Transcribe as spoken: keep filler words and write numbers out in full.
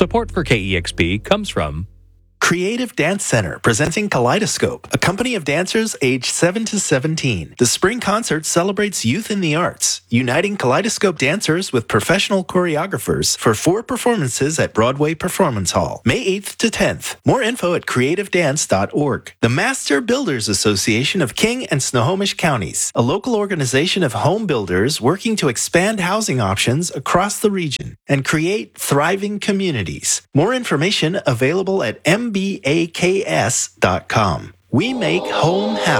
Support for K E X P comes from Creative Dance Center, presenting Kaleidoscope, a company of dancers aged seven to seventeen. The spring concert celebrates youth in the arts, uniting Kaleidoscope dancers with professional choreographers for four performances at Broadway Performance Hall, May eighth to tenth. More info at creative dance dot org. The Master Builders Association of King and Snohomish Counties, a local organization of home builders working to expand housing options across the region and create thriving communities. More information available at m b a k s dot com. We make home happen.